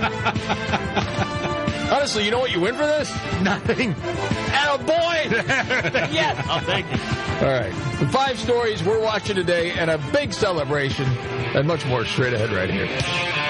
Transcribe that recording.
Honestly, you know what you win for this? Nothing. Attaboy! Yes, I'll take it. All right. The 5 stories we're watching today and a big celebration and much more straight ahead right here.